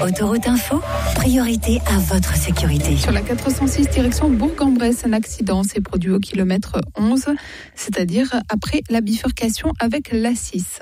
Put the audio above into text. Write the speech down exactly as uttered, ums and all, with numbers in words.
Autoroute Info, priorité à votre sécurité. Sur la quatre cent six direction Bourg-en-Bresse, un accident s'est produit au kilomètre onze, c'est-à-dire après la bifurcation avec l'A six.